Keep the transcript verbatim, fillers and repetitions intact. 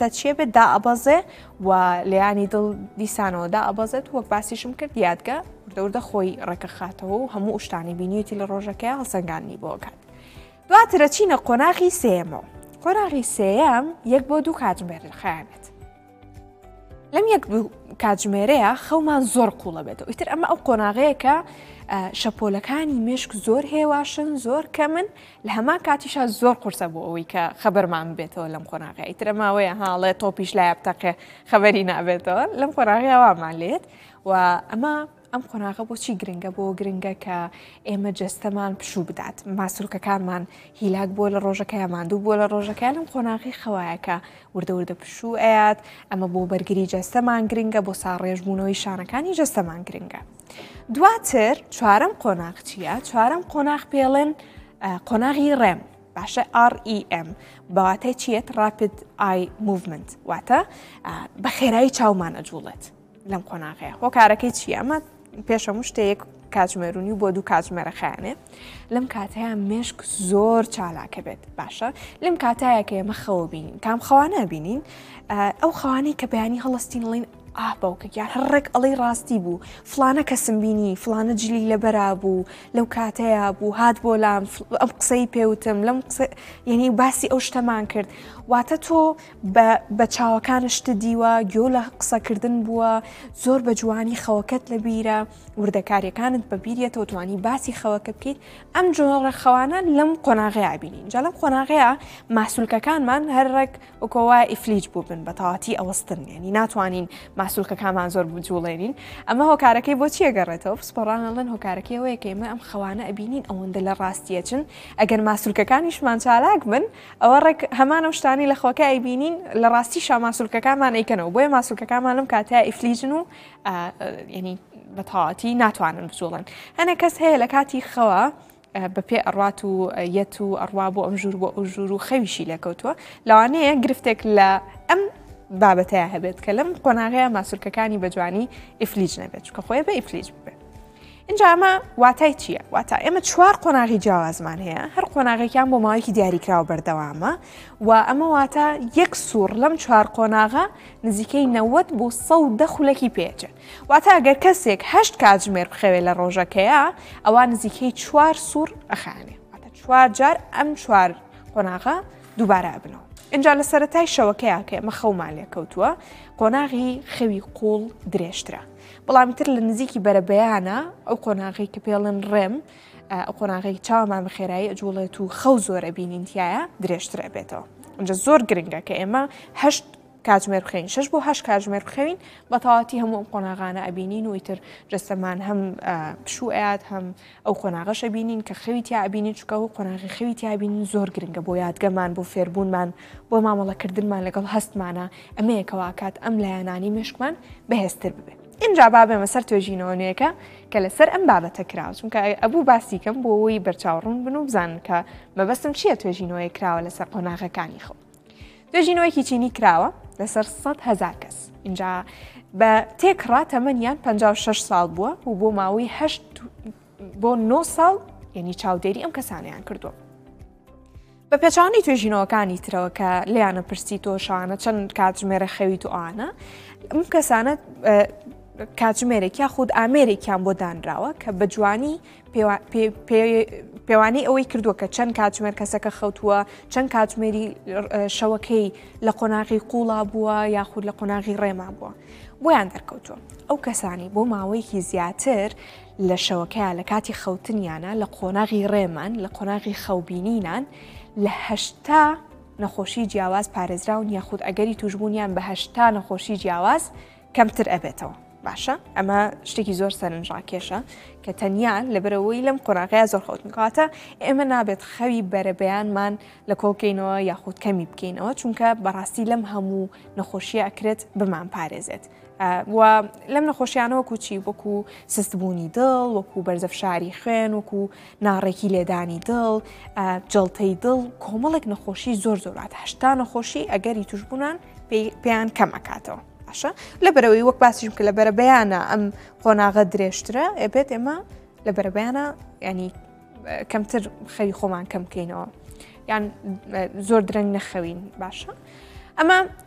پێویستە چێ بێت دائەبەزێ و لەیانی دڵ دیسانەوە دائەبەزێت وەک باسیشم کرد یادگە وردەوردە خۆی ڕێکەخاتەوە و هەموو شتانی بینیوتی لە ڕۆژەکەی هەڵسەنگاندنی بۆ کات. دواترە چینە قۆناغی سێیەمەوە. قۆناغی سێیەم یەک بۆ دوو کاتژمێر لە خەیانێت. لەم یەک کاتژمێرەیە خەومان زۆر قوڵە بێتەوە. ئیتر ئەمە ئەو قۆناغەیە کە شەپۆلەکانی مێشک زۆر هێواشن زۆر کەمن لە هەمان کاتیشا زۆر قورسە بۆ ئەوەی کە خەبەرمان بێتەوە لەم قۆناغەیە. ئیتر ئەماوەیە هاڵێ تۆپیش لای بتەقێ خەبەری نابێتەوە لەم قۆناغەیە وامان لێت و ئەمە ئەم قۆناغە بۆچی گرنگە بۆ گرنگە کە ئێمە جەستەمان پشوو بدات ماسوولکەکانمان هیلاک بۆ لە ڕۆژەکەی ماندوو بۆ لە ڕۆژەکە لەم قۆناغی خەوایەکە وردە وردە پشوو ئەیات ئەمە بۆ بەرگری جەستەمان گرنگە بۆ ساڕێژبوونەوەی شانەکانی جەستەمان گرنگە. دواتر چوارەم قۆناغ چییە؟ چوارەم قۆناغ پێڵێن قۆناغی ڕێم باشە آر ئی ئێم بەواتای چیت ڕاپید ئای موڤمنت واتە بە خێرایی چاومان ئەجوڵێت لەم قۆناغەیە. هۆکارەکەی چیە؟ ئەمە پێشەموو شتەیەک کاتژمێرونی بۆ دوو کاتژمێرە خیانێ لەم کاتەیە مێشک زۆر چالاکە بێت باشە لەم کاتایە کە ئێمە خەوە بینین کام خەوانە بینین ئەو خەوانەی کە بەیانی هەڵستینڵین ئا باوکەگیان هەرڕێک ئەڵی ڕاستی بوو فلانە کەسم بینی فلانە جلی لەبەرا بوو لەو کاتەیە بوو هات بۆ لام ئەم قسەی پێوتم لەم یعنی باسی ئەو شتەمان کرد واتە تۆ بە چاوەکان شتە دیوە گۆ لە قسەکردن بووە زۆر بە جوانی خەوەکەت لە بیرە وردەکاریەکانت بە بیرێتەوە توانی باسی خەوەکە بکەیت ئەم جۆرە خەوانە لەم قۆناغەیە بینین جا لەم قۆناغەیە ماسوولکەکانمان هەرڕێک وەکەوای ئیفلیج بوو بن بە تەواتی ئەوەستن یعنی ناتوانین ماسوولکەکانمان زۆر بجوڵێنین ئەمە هۆکارەکەی بۆ چیە گەڕێتەوە پسپۆڕانەڵێن هۆکارەکەی ئەوەیە کە ئێمە ئەم خەوانە ئەبینین ئەوەندە لە ڕاستیەچن ئەگەر ماسوولکەکانیشمان چالاک بن ئەوە ڕێک هەمان ئەو شتانی لە خۆکە ئەیبینین لە ڕاستی شا ماسوولکەکانمان ئەیکەنەوە بۆیە ماسوولکەکانمان لەم کاتەیە ئیفلیجن و ینی بە تەواتی ناتوانن بجوڵن. هەنێک کەس هەیە لە کاتی خەوە بەپێ ئەڕات و یەت و ئەڕوا بۆ ئەم ژوور بۆ ئەو ژوور و خەویشی لەکەوتووە لەوانەیە گرفتێک لە ئەم بابەتەیە هەبێت کە لەم قۆناغەیە ماسوولکەکانی بەجوانی ئیفلیج نەبێت کە خۆی بە ئیفلیج ببێت. اینجا ئەمە واتای چییە؟ واتە ئێمە چوار قۆناغی جیاوازمان هەیە هەر قۆناغێکیان بۆ ماوەیەکی دیاریکراوە بەردەوامە و ئەمە واتە یەک سوور لەم چوار قۆناغە نزیکەی نەوەت بۆ سەد و دە خولەکی پێچێت واتە ئەگەر کەسێک هەشت کاتژمێر بخەوێ لە ڕۆژەکەیە ئەوە نزیکەی چوار سوور ئەخانێ واتە چوار جار ئەم چوار قۆناغە دووبارە ئەبنەوە. اینجا لە سەرەتای شەوەکەیە کە ئێمە خەومان لێکەوتووە قۆناغی خەوی قوڵ درێژترە بەڵامی تر لە نزیکی بەرەبەیانە ئەو قۆناغی کە پێڵن ڕێم ئەو قۆناغی چاومان بەخێرایی ئەجوڵێت و خەو زۆرە بینینتیایە درێژترە بێتەوە. اینجا زۆر گرنگە کە ئێمە هەشت کاتژمێر بخەین شەش بۆ هەشت کاتژمێر بخەوین بە تەواتی هەموو ئەم قۆناغانە ئەبینین و ئیتر جەستەمان هەم پشوو ئەیات هەم ئەو قۆناغەشە بینین کە خەویتیا ئەبینین چکە و قۆناغی خەویتیا بینین زۆر گرنگە بۆ یادگەمان بۆ فێربوونمان بۆ مامەڵەکردنمان لەگەڵ هەستمانە ئەمەیەکەوە کات ئەم لایەنانی مێشکمان بەهێزتر ببێت. اینجا بابێمە سەر توێژینەوەنەیەەکە کە لەسەر ئەم بابەتە کراوە چونکە ئەبوو باسیکەم بۆ ئەوی بەرچاوڕوون بن و بزانن کە مەبەستم چییە توێژینەوەی کراوە لەسەر قۆناغەکانی خۆ. توێژینەوەیکی چینی کراوە لەسەر سەد هەزار کەس اینجا بە تێکڕا تەمەنیان پەنجا و شەش ساڵ بووە و بۆ ماوەی هەشت بۆ نۆ ساڵ یعنی چاودێری ئەم کەسانیان کردووە. بە پێچوانی توێژینەوەکانی ترەوە کە لیانە پرسی تۆ شانە چەند کاتژمێرە خەویت و ئانە ئەم کەسانە کاتژمێرێک یا خود ئامێرێکیان بۆ دانراوە کە بە جوانی پێوانی ئەوەی کردووە کە چەند کاتژمێر کەسەکە خەوتووە چەند کاتژمێری شەوەکەی لە قۆناغی قوڵا بووە یاخود لە قۆناغی ڕێما بووە بۆیان دەرکەوتووە. ئەو کەسانی بۆ ماوەیەکی زیاتر لە شەوەکەیە لە کاتی خەوتنیانە لە قۆناغی ڕێمان لە قۆناغی خەوبینینان لە هەشتا نەخۆشی جیاواز پارێزراون یاخود ئەگەری توشبوونیان بە هەشتا نەخۆشی جیاواز کەمتر ئەبێتەوە. باشە ئەمە شتێکی زۆر سەرنجڕاکێشە کە تەنیا لەبەرەوەی لەم قۆناغەیە زۆر خەوت میکاتە ئێمە نابێت خەوی بەرەبەیانمان لە کۆڵکەینەوە یاخود کەمی بکەینەوە چونکە بەڕاستی لەم هەموو نەخۆشیە ئەکرێت بمان پارێزێت و لەم نەخۆشیانەوە کوچی وەکو سستبوونی دڵ وەکو بەرزەفشاری خوێن وەکو ناڕێکی لێدانی دڵ جڵتەی دڵ کۆمەڵێک نەخۆشی زۆر زۆرات هەشتا نەخۆشی ئەگەری توشبوونان پێیان کەمەکاتەوە. لە بەرەوەی وەک باسیشم کە لە بەرەبەیانە ئەم قۆناغە درێژترە ئەبێت ئێمە لە بەرەبەیانە ینی کەمتر خەوی خۆمان کەم بکەینەوە یان زۆر درەنگ نەخەوین باشە. ئەمە